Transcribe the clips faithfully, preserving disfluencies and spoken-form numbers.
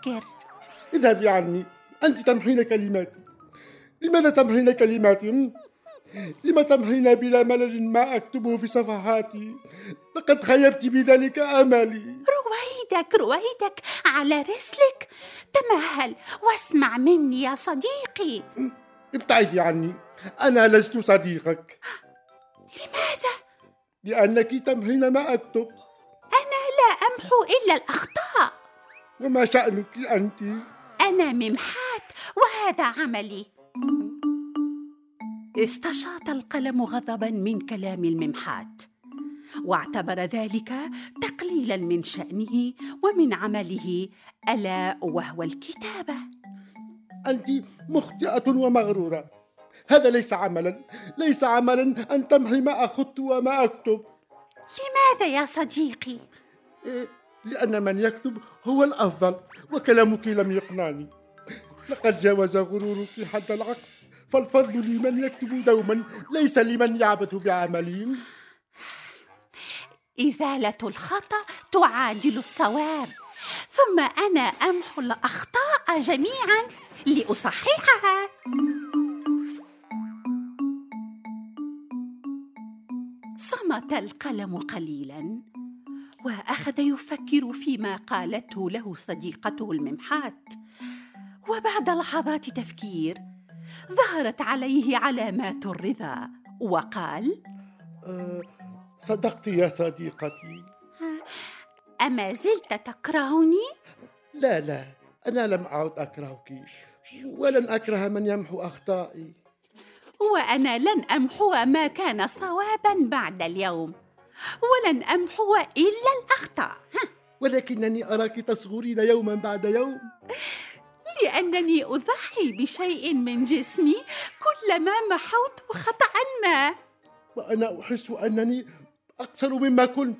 أفكر. اذهبي عني، أنت تمحين كلماتي. لماذا تمحين كلماتي؟ لما تمحين بلا ملل ما أكتبه في صفحاتي؟ لقد خيبت بذلك أملي. رويدك رويدك على رسلك، تمهل واسمع مني يا صديقي. ابتعدي عني، أنا لست صديقك. لماذا؟ لأنك تمحين ما أكتب. أنا لا أمحو إلا الأخطاء. وما شأنك أنت؟ أنا ممحات وهذا عملي. استشاط القلم غضبا من كلام الممحات، واعتبر ذلك تقليلا من شأنه ومن عمله، ألا وهو الكتابة. أنت مخطئة ومغرورة. هذا ليس عملا، ليس عملا أن تمحي ما أخط وما أكتب. لماذا يا صديقي؟ لأن من يكتب هو الأفضل، وكلامك لم يقنعني. لقد جاوز غرورك حد العقل، فالفضل لمن يكتب دوما، ليس لمن يعبث بعمله. إزالة الخطأ تعادل الصواب، ثم أنا أمحو الأخطاء جميعا لأصححها. صمت القلم قليلا، وأخذ يفكر فيما قالته له صديقته الممحات. وبعد لحظات تفكير ظهرت عليه علامات الرضا، وقال: أه صدقت يا صديقتي. أما زلت تكرهني؟ لا لا، أنا لم أعد أكرهك، ولن أكره من يمحو أخطائي. وأنا لن أمحو ما كان صوابا بعد اليوم، ولن أمحو إلا الأخطاء. ولكنني أراك تصغرين يوما بعد يوم. لأنني أضحي بشيء من جسمي كلما محوت خطأ ما. وأنا أحس أنني أقصر مما كنت.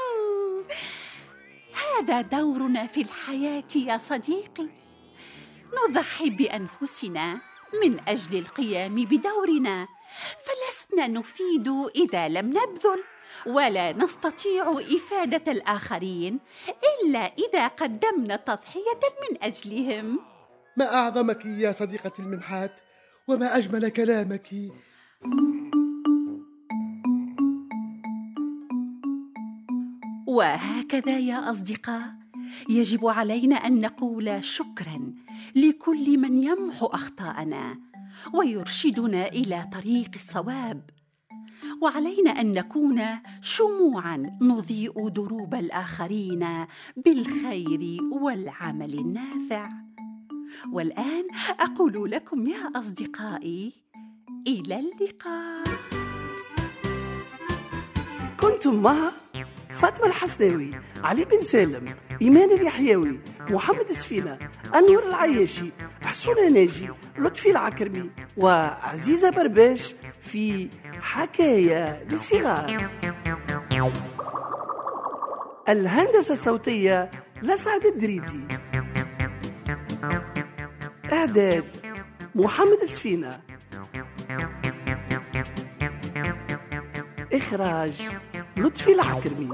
هذا دورنا في الحياة يا صديقي، نضحي بأنفسنا من أجل القيام بدورنا، فلسنا نفيد إذا لم نبذل، ولا نستطيع إفادة الآخرين إلا إذا قدمنا تضحية من أجلهم. ما أعظمك يا صديقتي الممحات، وما أجمل كلامك. وهكذا يا أصدقاء، يجب علينا أن نقول شكراً لكل من يمحو أخطاءنا ويرشدنا إلى طريق الصواب، وعلينا أن نكون شموعاً نضيء دروب الآخرين بالخير والعمل النافع. والآن أقول لكم يا أصدقائي إلى اللقاء. كنتم مع فاطمة الحسناوي، علي بن سالم، إيمان اليحيوي، محمد السفينة، أنور العياشي، حسونة ناجي، لطفي العكرمي، وعزيزة برباش في حكاية للصغار. الهندسة الصوتية لسعد الدريدي. إعداد محمد السفينة. إخراج لطفي العكرمي.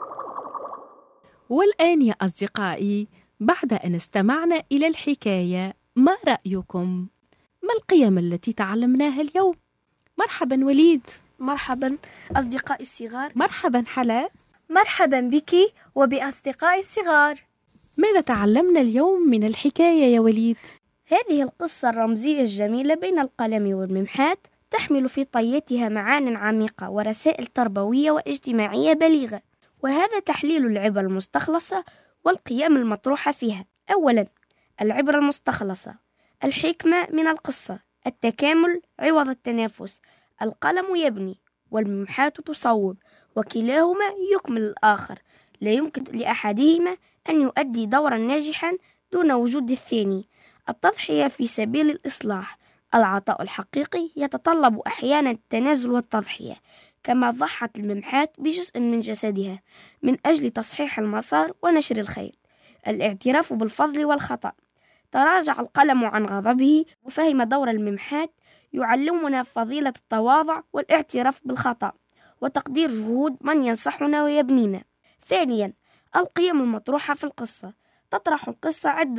والآن يا أصدقائي، بعد أن استمعنا إلى الحكاية، ما رأيكم؟ ما القيم التي تعلمناها اليوم؟ مرحبا وليد. مرحبا أصدقائي الصغار. مرحبا حلاء. مرحبا بك وبأصدقائي الصغار. ماذا تعلمنا اليوم من الحكاية يا وليد؟ هذه القصة الرمزية الجميلة بين القلم والممحات تحمل في طياتها معان عميقة ورسائل تربوية واجتماعية بليغة، وهذا تحليل العبر المستخلصة والقيم المطروحة فيها. أولا، العبرة المستخلصة: الحكمة من القصة، التكامل عوض التنافس، القلم يبني والممحات تصوب، وكلاهما يكمل الآخر، لا يمكن لأحدهما أن يؤدي دورا ناجحا دون وجود الثاني. التضحية في سبيل الإصلاح: العطاء الحقيقي يتطلب أحيانا التنازل والتضحية، كما ضحت الممحات بجزء من جسدها من أجل تصحيح المسار ونشر الخير. الاعتراف بالفضل والخطأ: تراجع القلم عن غضبه وفهم دور الممحات، يعلمنا فضيلة التواضع والاعتراف بالخطأ وتقدير جهود من ينصحنا ويبنينا. ثانيا، القيم المطروحة في القصة: تطرح القصة عدة